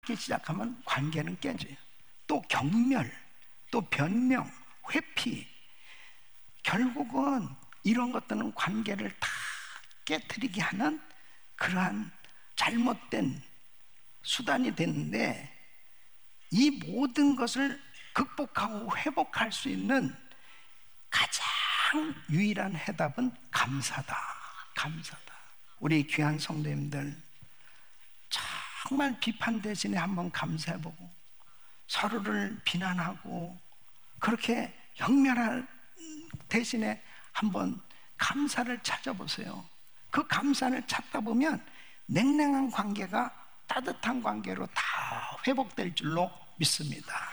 하기 시작하면 관계는 깨져요. 또 경멸, 또 변명, 회피, 결국은 이런 것들은 관계를 다 깨트리게 하는 그러한 잘못된 수단이 됐는데, 이 모든 것을 극복하고 회복할 수 있는 가장 유일한 해답은 감사다. 감사다. 우리 귀한 성도님들, 정말 비판 대신에 한번 감사해보고 서로를 비난하고 그렇게 격렬할 대신에 한번 감사를 찾아보세요. 그 감사를 찾다 보면 냉랭한 관계가 따뜻한 관계로 다 회복될 줄로 믿습니다.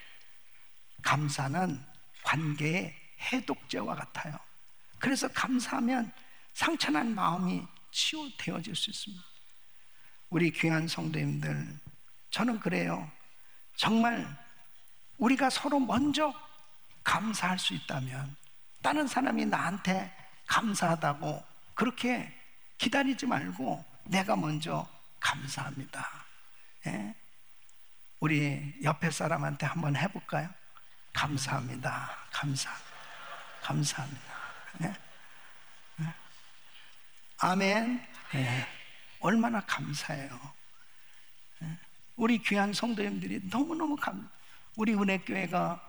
감사는 관계의 해독제와 같아요. 그래서 감사하면 상처난 마음이 치유되어질 수 있습니다. 우리 귀한 성도님들, 저는 그래요. 정말 우리가 서로 먼저 감사할 수 있다면, 다른 사람이 나한테 감사하다고 그렇게 기다리지 말고 내가 먼저 감사합니다. 예? 우리 옆에 사람한테 한번 해볼까요? 감사합니다. 감사합니다. 예? 예? 아멘. 예. 얼마나 감사해요. 예? 우리 귀한 성도님들이 너무너무 우리 은혜교회가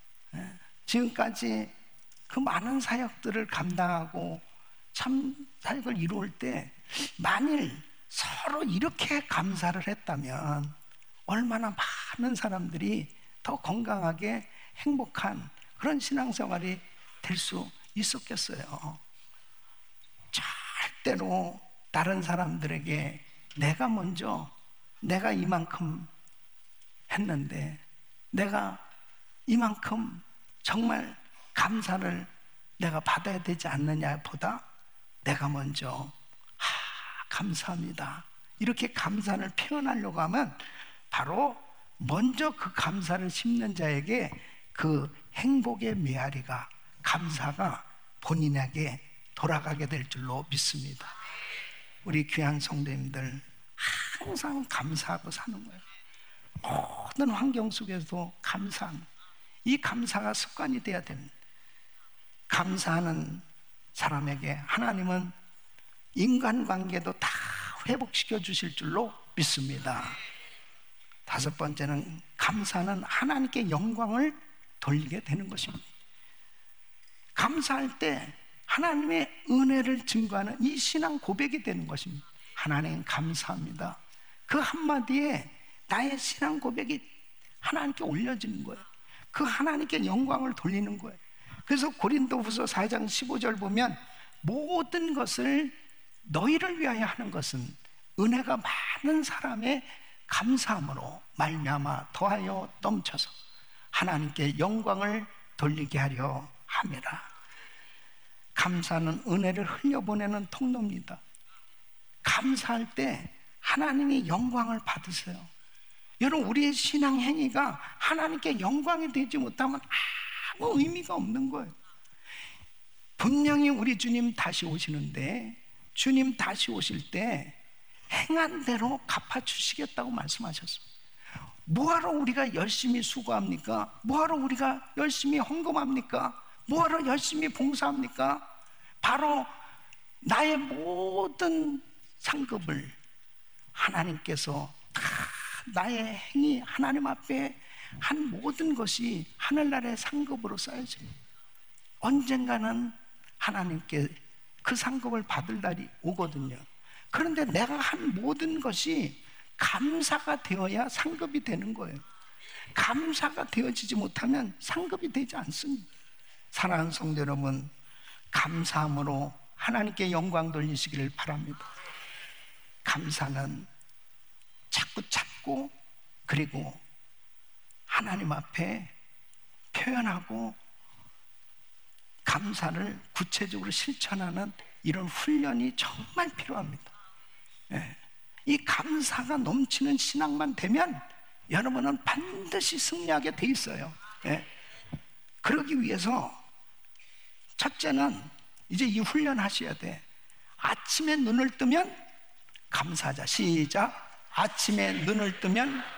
지금까지 그 많은 사역들을 감당하고 참 사역을 이루을 때, 만일 서로 이렇게 감사를 했다면 얼마나 많은 사람들이 더 건강하게 행복한 그런 신앙생활이 될 수 있었겠어요. 절대로 다른 사람들에게 내가 이만큼 했는데, 내가 이만큼 정말 감사를 내가 받아야 되지 않느냐 보다 내가 먼저 감사합니다, 이렇게 감사를 표현하려고 하면 바로 먼저 그 감사를 심는 자에게 그 행복의 메아리가, 감사가 본인에게 돌아가게 될 줄로 믿습니다. 우리 귀한 성도님들, 항상 감사하고 사는 거예요. 모든 환경 속에서도 감사합니다. 이 감사가 습관이 돼야 됩니다. 감사하는 사람에게 하나님은 인간관계도 다 회복시켜 주실 줄로 믿습니다. 다섯 번째는, 감사는 하나님께 영광을 돌리게 되는 것입니다. 감사할 때 하나님의 은혜를 증거하는 이 신앙 고백이 되는 것입니다. 하나님 감사합니다. 그 한마디에 나의 신앙 고백이 하나님께 올려지는 거예요. 그 하나님께 영광을 돌리는 거예요. 그래서 고린도후서 4장 15절 보면, 모든 것을 너희를 위하여 하는 것은 은혜가 많은 사람의 감사함으로 말미암아 더하여 넘쳐서 하나님께 영광을 돌리게 하려 함이라. 감사는 은혜를 흘려보내는 통로입니다. 감사할 때 하나님이 영광을 받으세요. 여러분, 우리의 신앙 행위가 하나님께 영광이 되지 못하면 아무 의미가 없는 거예요. 분명히 우리 주님 다시 오시는데, 주님 다시 오실 때 행한 대로 갚아주시겠다고 말씀하셨습니다. 뭐하러 우리가 열심히 수고합니까? 뭐하러 우리가 열심히 헌금합니까? 뭐하러 열심히 봉사합니까? 바로 나의 모든 상급을 하나님께서 다, 나의 행위 하나님 앞에 한 모든 것이 하늘나라의 상급으로 쌓여집니다. 언젠가는 하나님께 그 상급을 받을 날이 오거든요. 그런데 내가 한 모든 것이 감사가 되어야 상급이 되는 거예요. 감사가 되어지지 못하면 상급이 되지 않습니다. 사랑하는 성도 여러분, 감사함으로 하나님께 영광 돌리시기를 바랍니다. 감사는 자꾸 찾고, 그리고 하나님 앞에 표현하고 감사를 구체적으로 실천하는 이런 훈련이 정말 필요합니다. 예. 이 감사가 넘치는 신앙만 되면 여러분은 반드시 승리하게 돼 있어요. 예. 그러기 위해서 첫째는 이제 이 훈련 하셔야 돼. 아침에 눈을 뜨면 감사하자. 시작. 아침에 눈을 뜨면